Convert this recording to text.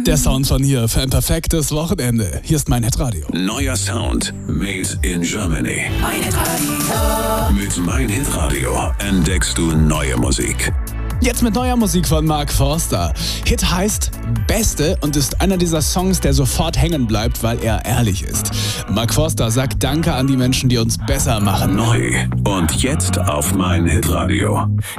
Der Sound von hier für ein perfektes Wochenende. Hier ist mein Hitradio. Neuer Sound made in Germany. Mein Hitradio. Mit Mein Hitradio entdeckst du neue Musik. Jetzt mit neuer Musik von Mark Forster. Hit heißt Beste und ist einer dieser Songs, der sofort hängen bleibt, weil er ehrlich ist. Mark Forster sagt Danke an die Menschen, die uns besser machen. Neu und jetzt auf Mein Hitradio.